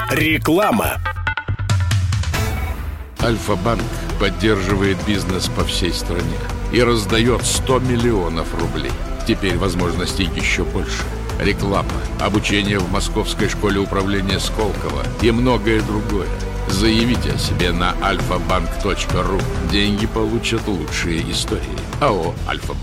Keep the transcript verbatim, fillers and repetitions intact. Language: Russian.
Реклама. Альфа-банк поддерживает бизнес по всей стране и раздает сто миллионов рублей. Теперь возможностей еще больше. Реклама, обучение в Московской школе управления Сколково и многое другое. Заявите о себе на альфа банк точка ру. Деньги получат лучшие истории. АО «Альфа-банк».